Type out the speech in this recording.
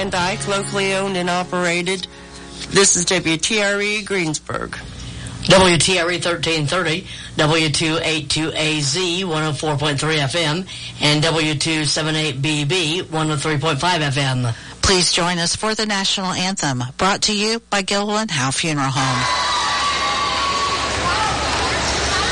Van Dyke, locally owned and operated. This is WTRE Greensburg. WTRE 1330, W282AZ 104.3 FM, and W278BB 103.5 FM. Please join us for the National Anthem, brought to you by Gilliland Howe Funeral Home.